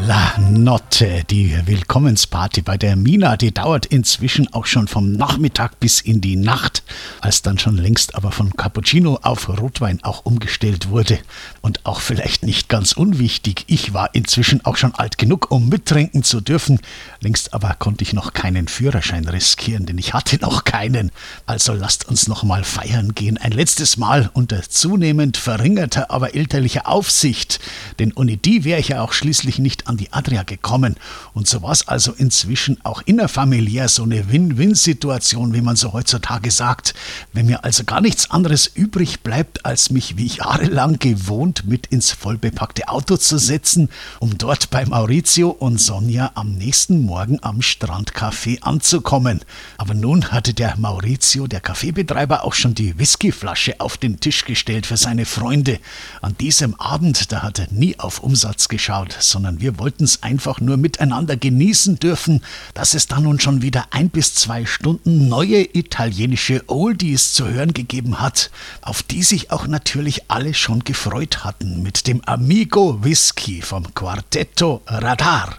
La Notte, die Willkommensparty bei der Mina, die dauert inzwischen auch schon vom Nachmittag bis in die Nacht, als dann schon längst aber von Cappuccino auf Rotwein auch umgestellt wurde. Und auch vielleicht nicht ganz unwichtig, ich war inzwischen auch schon alt genug, um mittrinken zu dürfen. Längst aber konnte ich noch keinen Führerschein riskieren, denn ich hatte noch keinen. Also lasst uns noch mal feiern gehen, ein letztes Mal unter zunehmend verringerter, aber elterlicher Aufsicht. Denn ohne die wäre ich ja auch schließlich nicht an die Adria gekommen. Und so war es also inzwischen auch innerfamiliär so eine Win-Win-Situation, wie man so heutzutage sagt. Wenn mir also gar nichts anderes übrig bleibt, als mich wie jahrelang gewohnt mit ins vollbepackte Auto zu setzen, um dort bei Maurizio und Sonja am nächsten Morgen am Strandcafé anzukommen. Aber nun hatte der Maurizio, der Kaffeebetreiber, auch schon die Whiskyflasche auf den Tisch gestellt für seine Freunde. An diesem Abend, da hat er nie auf Umsatz geschaut, sondern wir wollten es einfach nur miteinander genießen dürfen, dass es dann nun schon wieder 1 bis 2 Stunden neue italienische Oldies zu hören gegeben hat, auf die sich auch natürlich alle schon gefreut hatten, mit dem Amigo Whisky vom Quartetto Radar.